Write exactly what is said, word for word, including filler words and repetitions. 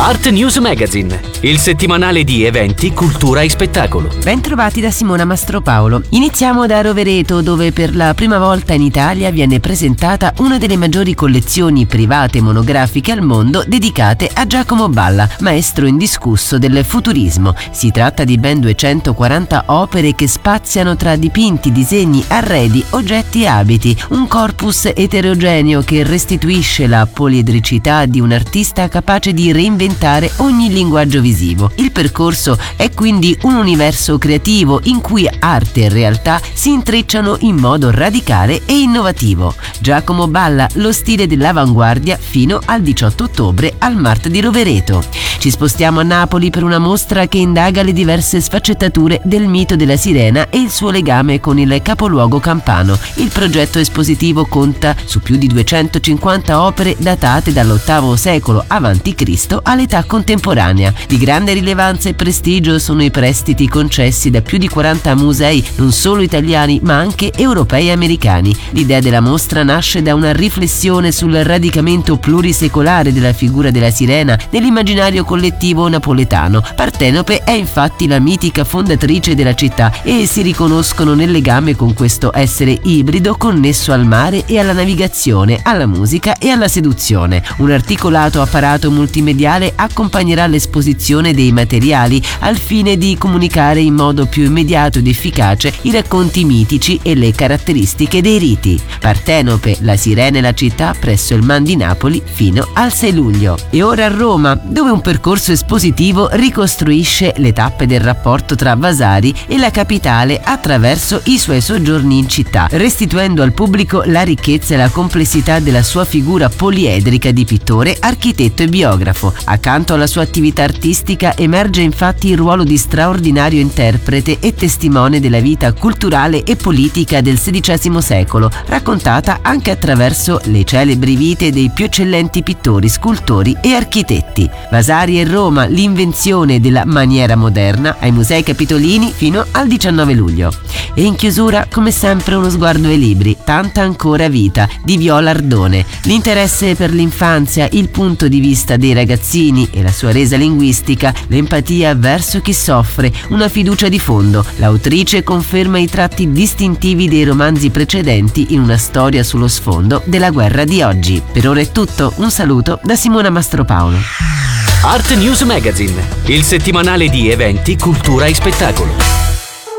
Art News Magazine, il settimanale di eventi, cultura e spettacolo. Bentrovati da Simona Mastropaolo. Iniziamo da Rovereto, dove per la prima volta in Italia viene presentata una delle maggiori collezioni private monografiche al mondo dedicate a Giacomo Balla, maestro indiscusso del futurismo. Si tratta di ben duecentoquaranta opere che spaziano tra dipinti, disegni, arredi, oggetti e abiti, un corpus eterogeneo che restituisce la poliedricità di un artista capace di reinventare ogni linguaggio visivo. Il percorso è quindi un universo creativo in cui arte e realtà si intrecciano in modo radicale e innovativo. Giacomo Balla, lo stile dell'avanguardia, fino al diciotto ottobre al Mart di Rovereto. Ci spostiamo a Napoli per una mostra che indaga le diverse sfaccettature del mito della sirena e il suo legame con il capoluogo campano. Il progetto espositivo conta su più di duecentocinquanta opere datate dall'ottavo secolo avanti Cristo all'età contemporanea. Di grande rilevanza e prestigio sono i prestiti concessi da più di quaranta musei, non solo italiani ma anche europei e americani. L'idea della mostra nasce da una riflessione sul radicamento plurisecolare della figura della sirena nell'immaginario collettivo napoletano. Partenope è infatti la mitica fondatrice della città e si riconoscono nel legame con questo essere ibrido connesso al mare e alla navigazione, alla musica e alla seduzione. Un articolato apparato multimediale accompagnerà l'esposizione dei materiali al fine di comunicare in modo più immediato ed efficace i racconti mitici e le caratteristiche dei riti. Partenope, la sirena e la città presso il Man di Napoli fino al sei luglio. E ora a Roma, dove un percorso espositivo ricostruisce le tappe del rapporto tra Vasari e la capitale attraverso i suoi soggiorni in città, restituendo al pubblico la ricchezza e la complessità della sua figura poliedrica di pittore, architetto e biografo. Accanto alla sua attività artistica emerge infatti il ruolo di straordinario interprete e testimone della vita culturale e politica del sedicesimo secolo, raccontata anche attraverso le celebri vite dei più eccellenti pittori, scultori e architetti. Vasari e Roma, l'invenzione della maniera moderna, ai Musei Capitolini fino al diciannove luglio. E in chiusura, come sempre, uno sguardo ai libri, Tanta ancora vita di Viola Ardone. L'interesse per l'infanzia, il punto di vista dei ragazzini e la sua resa linguistica, l'empatia verso chi soffre, una fiducia di fondo. L'autrice conferma i tratti distintivi dei romanzi precedenti in una storia sullo sfondo della guerra di oggi. Per ora è tutto, un saluto da Simona Mastropaolo. Art News Magazine, il settimanale di eventi, cultura e spettacolo.